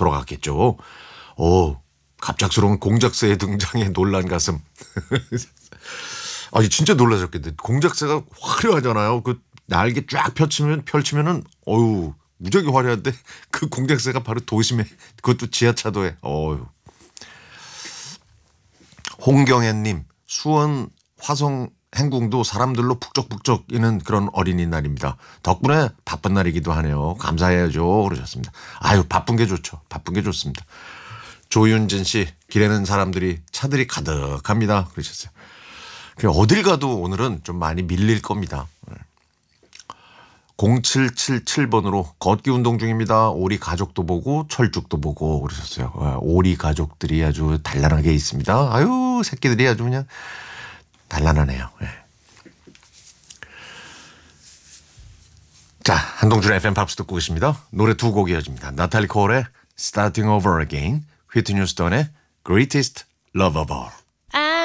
돌아갔겠죠. 오, 갑작스러운 공작새의 등장에 놀란 가슴. 아, 진짜 놀라셨겠는데. 공작새가 화려하잖아요. 그 날개 쫙 펼치면은, 어유 무지하게 화려한데 그 공작새가 바로 도심에, 그것도 지하차도에, 어유. 홍경애님, 수원 화성 행궁도 사람들로 북적북적이는 그런 어린이날입니다. 덕분에 바쁜 날이기도 하네요. 감사해야죠. 그러셨습니다. 아유, 바쁜 게 좋죠. 바쁜 게 좋습니다. 조윤진 씨, 길에는 차들이 가득합니다. 그러셨어요. 어딜 가도 오늘은 좀 많이 밀릴 겁니다. 0777번으로 걷기 운동 중입니다. 오리 가족도 보고 철쭉도 보고 그러셨어요. 오리 가족들이 아주 단란하게 있습니다. 아유, 새끼들이 아주 그냥 단란하네요. 네. 자, 한동준의 FM 팝스 듣고 계십니다. 노래 두 곡 이어집니다. 나탈리 콜의 Starting Over Again, 휘트니 휴스턴의 Greatest Love of All.